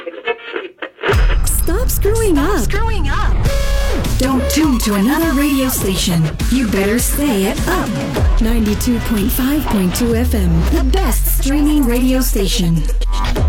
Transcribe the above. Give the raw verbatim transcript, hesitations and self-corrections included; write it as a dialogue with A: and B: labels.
A: Stop screwing up. Stop screwing up. Don't tune to another radio station. You better stay at Up. ninety-two point five point two F M, the best streaming radio station.